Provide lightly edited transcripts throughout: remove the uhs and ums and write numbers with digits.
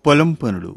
పొలం పనులు.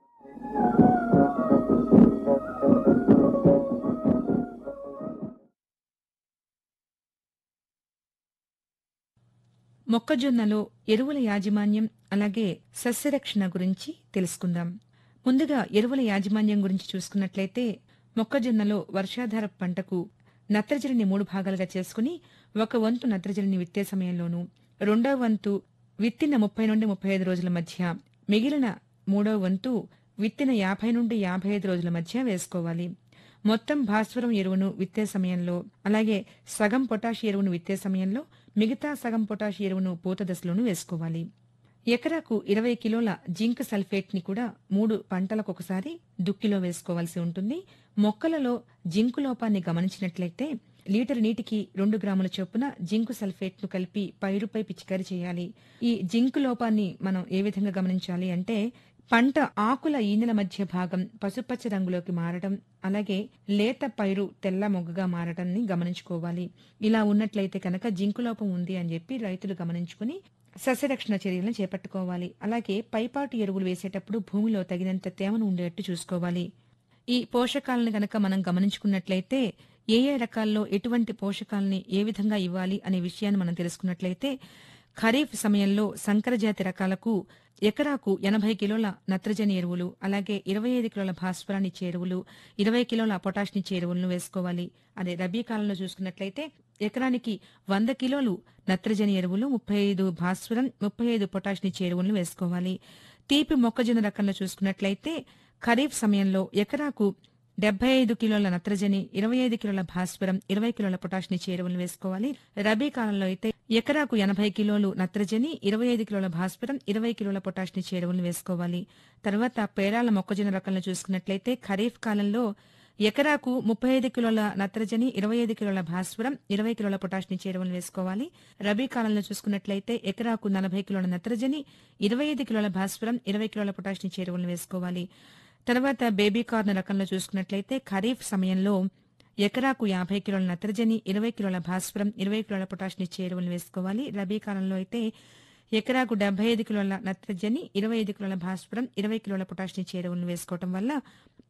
మొక్కజొన్నలో ఎరువుల యాజమాన్యం అలాగే సస్యరక్షణ గురించి తెలుసుకుందాం. ముందుగా ఎరువుల యాజమాన్యం గురించి చూసుకున్నట్లయితే మొక్కజొన్నలో వర్షాధార పంటకు నత్రజనిని 3 భాగాలుగా చేసుకుని ఒక వంతు నత్రజనిని విత్తే సమయంలోనూ, రెండో వంతు విత్తిన 30 నుండి 35 రోజుల మధ్య, మిగిలిన మూడో వంతు విత్తిన 50 నుండి 55 రోజుల మధ్య వేసుకోవాలి. మొత్తం భాస్వరం ఎరువును విత్తే సమయంలో, అలాగే సగం పొటాష్ ఎరువును విత్తే సమయంలో, మిగతా సగం పొటాష్ ఎరువును పూత దశలోనూ వేసుకోవాలి. ఎకరాకు 20 కిలోల జింక్ సల్ఫేట్ ని కూడా 3 పంటలకొకసారి దుక్కిలో వేసుకోవాల్సి ఉంటుంది. మొక్కలలో జింకు లోపాన్ని గమనించినట్లయితే లీటర్ నీటికి 2 గ్రాముల చొప్పున జింకు సల్ఫేట్ ను కలిపి పైరుపై పిచికారీ చేయాలి. ఈ జింకు లోపాన్ని మనం ఏ విధంగా గమనించాలి అంటే, పంట ఆకుల ఈనెల మధ్య భాగం పసుపచ్చ రంగులోకి మారడం, అలాగే లేత పైరు తెల్ల మొగ్గగా మారడాన్ని గమనించుకోవాలి. ఇలా ఉన్నట్లయితే కనుక జింకు లోపం ఉంది అని చెప్పి రైతులు గమనించుకుని సస్యరక్షణ చర్యలను చేపట్టుకోవాలి. అలాగే పైపాటు ఎరువులు వేసేటప్పుడు భూమిలో తగినంత తేమను ఉండేట్టు చూసుకోవాలి. ఈ పోషకాలను గనక మనం గమనించుకున్నట్లయితే ఏ ఏ రకాల్లో ఎటువంటి పోషకాలని ఏ విధంగా ఇవ్వాలి అనే విషయాన్ని మనం తెలుసుకున్నట్లయితే, ఖరీఫ్ సమయంలో సంకరజాతి రకాలకు ఎకరాకు 80 కిలోల నత్రజని ఎరువులు, అలాగే 25 కిలోల భాస్వరాన్ని ఇచ్చే ఎరువులు, 20 కిలోల పొటాష్ని ఇచ్చే ఎరువులను వేసుకోవాలి. అదే రబీ కాలంలో చూసుకున్నట్లయితే ఎకరానికి 100 కిలోలు నత్రజని ఎరువులు, 35 భాస్వరం, 35 పొటాష్ని ఇచ్చే ఎరువులను వేసుకోవాలి. తీపి మొక్కజొన్న రకంలో చూసుకున్నట్లయితే ఖరీఫ్ సమయంలో ఎకరాకు 75 కిలోల నత్రజని, 25 కిలోల భాస్వరం, 20 కిలోల పొటాష్ని ఇచ్చే ఎరువులను వేసుకోవాలి. రబీ కాలంలో అయితే ఎకరాకు 80 కిలోలు నత్రజని, 25 కిలోల భాస్వరం, 20 కిలోల పొటాష్ని ఇచ్చే ఎరువులను వేసుకోవాలి. తర్వాత పేరాల మొక్కజొన్న రకంలో చూసుకున్నట్లయితే ఖరీఫ్ కాలంలో ఎకరాకు 35 కిలోల నత్రజని, 25 కిలోల భాస్వరం, 20 కిలోల పొటాష్ని ఇచ్చే ఎరువులను వేసుకోవాలి. రబీ కాలంలో చూసుకున్నట్లయితే ఎకరాకు 40 కిలోల నత్రజని, 25 కిలోల భాస్వరం, 20 కిలోల పొటాష్ని ఇచ్చే ఎరువులను వేసుకోవాలి. తర్వాత బేబీ కార్న్ రకంలో చూసుకున్నట్లయితే ఖరీఫ్ సమయంలో ఎకరాకు 50 కిలోల నత్రజని, 20 కిలోల భాస్వరం, 20 కిలోల పొటాష్ని ఇచ్చే ఎరువులను వేసుకోవాలి. రబీ కాలంలో అయితే ఎకరాకు 75 కిలోల నత్రజని, 25 కిలోల భాస్వరం, 20 కిలోల పొటాష్ని ఇచ్చే ఎరువులను వేసుకోవటం వల్ల